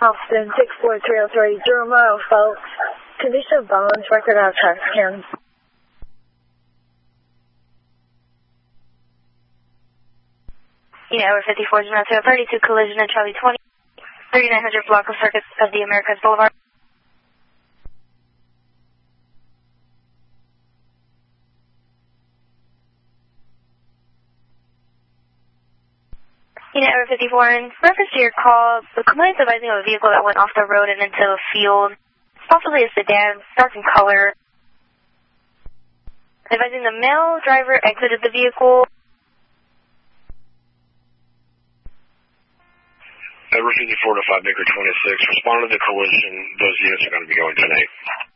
Austin 64303, Durham, folks. Condition of bones, record out track scan. Hour 54 is not 32 collision at Charlie 20, 3900 block of circuit of the Americas Boulevard. Hour 54, in reference to your call, the complaint is advising of a vehicle that went off the road and into a field, possibly a sedan, dark in color. Advising the male driver exited the vehicle. Edward 54 to 5 Baker 26. Respond to the collision. Those units are going to be going tonight.